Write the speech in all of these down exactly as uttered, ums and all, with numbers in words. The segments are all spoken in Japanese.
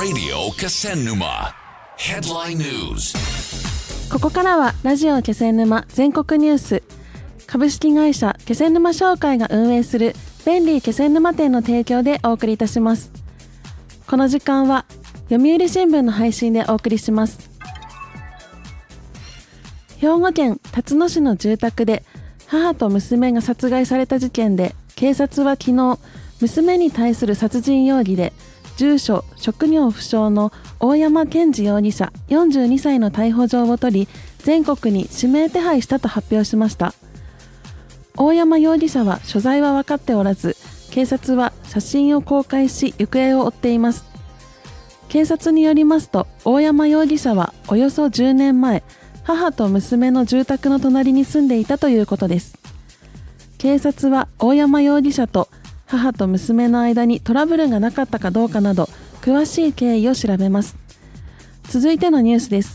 Radio Kesennuma Headline News。 ここからはラジオ気仙沼全国ニュース。株式会社気仙沼商会が運営する便利気仙沼店の提供でお送りいたします。この時間は読売新聞の配信でお送りします。兵庫県辰野市の住宅で母と娘が殺害された事件で、警察は昨日娘に対する殺人容疑で住所職業不詳の大山健二容疑者よんじゅうにさいの逮捕状を取り、全国に指名手配したと発表しました。大山容疑者は所在は分かっておらず、警察は写真を公開し行方を追っています。警察によりますと、大山容疑者はおよそじゅうねんまえ、母と娘の住宅の隣に住んでいたということです。警察は大山容疑者と母と娘の間にトラブルがなかったかどうかなど詳しい経緯を調べます。続いてのニュースです。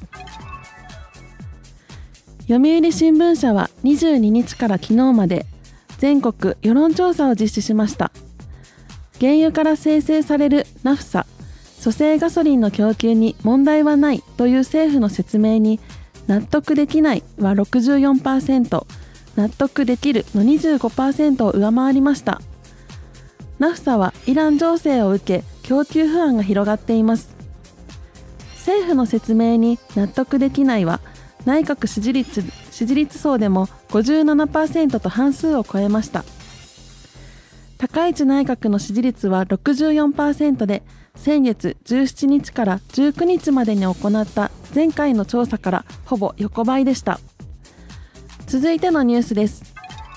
読売新聞社はにじゅうににちから昨日まで全国世論調査を実施しました。原油から生成されるナフサ、蘇生ガソリンの供給に問題はないという政府の説明に納得できないは ろくじゅうよんパーセント、納得できるの にじゅうごパーセント を上回りました。ナフサはイラン情勢を受け供給不安が広がっています。政府の説明に納得できないは内閣支持率、支持率層でも ごじゅうななパーセント と半数を超えました。高市内閣の支持率は ろくじゅうよんパーセント で、先月じゅうしちにちからじゅうくにちまでに行った前回の調査からほぼ横ばいでした。続いてのニュースです。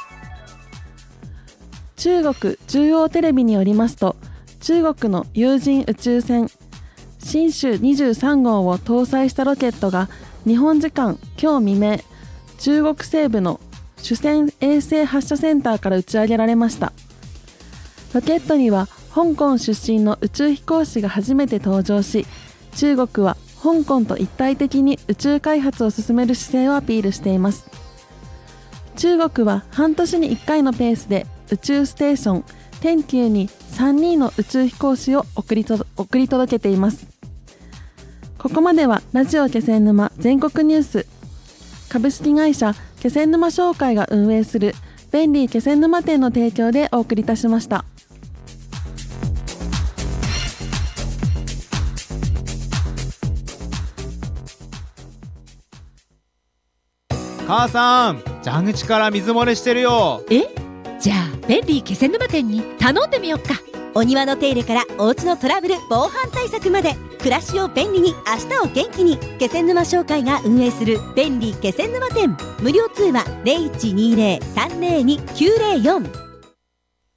中国中央テレビによりますと、中国の有人宇宙船神舟にじゅうさんごうを搭載したロケットが日本時間今日未明、中国西部の酒泉衛星発射センターから打ち上げられました。ロケットには香港出身の宇宙飛行士が初めて登場し、中国は香港と一体的に宇宙開発を進める姿勢をアピールしています。中国は半年にいっかいのペースで宇宙ステーション天宮にさんにんの宇宙飛行士を送りと送り届けています。ここまではラジオ気仙沼全国ニュース。株式会社気仙沼商会が運営する便利気仙沼店の提供でお送りいたしました。 母さん、蛇口から水漏れしてるよ。 え？じゃあ便利気仙沼店に頼んでみよっか。 お庭の手入れからお家のトラブル防犯対策まで、暮らしを便利に、明日を元気に。気仙沼商会が運営する便利気仙沼店、無料通話 ゼロいちにゼロ さんゼロに きゅうゼロよん。